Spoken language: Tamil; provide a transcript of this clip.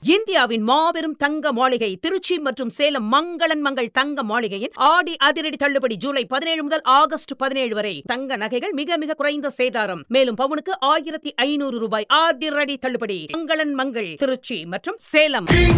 இந்தியாவின் மாபெரும் தங்க மாளிகை திருச்சி மற்றும் சேலம் மங்களன் மங்கள் தங்க மாளிகையின் ஆடி அதிரடி தள்ளுபடி ஜூலை 17 முதல் ஆகஸ்ட் 17 வரை. தங்க நகைகள் மிக மிக குறைந்த சேதாரம். மேலும் பவுனுக்கு 1500 ரூபாய் அதிரடி தள்ளுபடி. மங்களன் மங்கள் திருச்சி மற்றும் சேலம்.